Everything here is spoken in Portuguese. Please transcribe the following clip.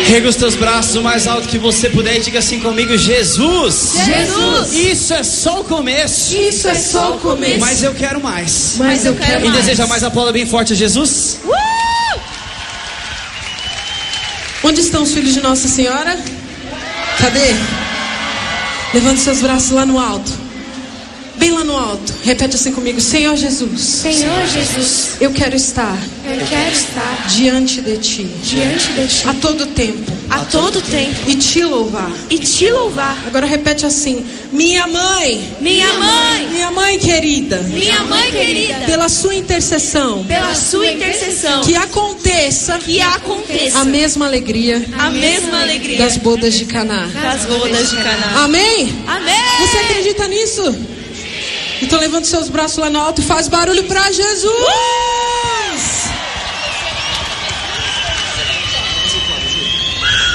Erga os teus braços o mais alto que você puder e diga assim comigo: Jesus. Jesus. Isso é só o começo. Isso é só o começo. Mas eu quero mais. Mas eu quero E mais. deseja mais, aplauda bem forte a Jesus. Onde estão os filhos de Nossa Senhora? Cadê? Levante seus braços lá no alto. Bem lá no alto. Repete assim comigo: Senhor Jesus. Senhor Jesus, Eu quero estar eu quero estar diante de Ti diante de Ti a todo tempo a todo tempo e Te louvar. e Te louvar. Agora repete assim: minha mãe Minha mãe querida, querida, pela sua intercessão, pela Sua intercessão, que aconteça que aconteça a mesma alegria a mesma alegria das bodas de Caná. das bodas de Caná. Amém? Amém! Você acredita nisso? Então levanta seus braços lá no alto e faz barulho pra Jesus.